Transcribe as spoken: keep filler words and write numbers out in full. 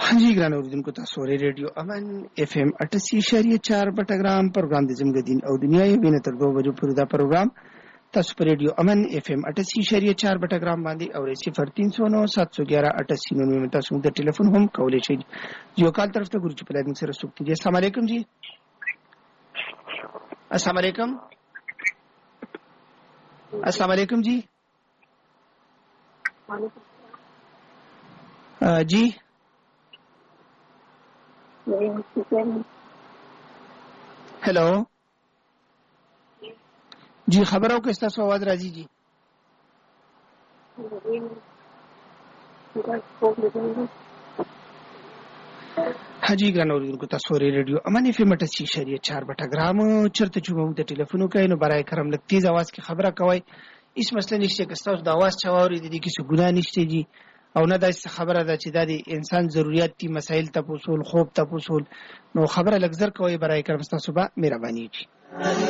हाँ जी ګران اوریدونکو تاسو ورې ریډیو امن اف ام اٹھاسی اشاریه چار بټګرام پروګرام د زموږ دین او دنیا یې وینې تر دوه بجو پورې دا پروګرام تاسو پر ریډیو امن اف ام اٹھاسی اشاریه چار بټګرام باندې او صفر تین سو نو سات سو ګیارہ اٹھاسی نو تاسو د ټلیفون هم کولای شئ یو کال طرف ته ګورچ په لګن سره سوکتی دي. السلام علیکم جی. السلام علیکم. السلام علیکم جی. جی हेलो जी खबरों के साथ आवाज राजी जी. हाजी ګران اوریدونکو تاسو ورې ریډیو امن اف ام اٹھاسی اشاریه چار بټګرام چرته چې مو د ټلیفونو کوي نو برای کرم لږ تیز आवाज کې خبره کوي. هیڅ مسله نشته که تاسو د आवाज چاوري د دې کې څه ګناه نشته جی او نه داسې خبره ده چې د انسان ضرورت دي مسائل ته پوسول خوب ته پوسول نو خبره لږ زر کوي برای کرم تاسو به مهرباني وي.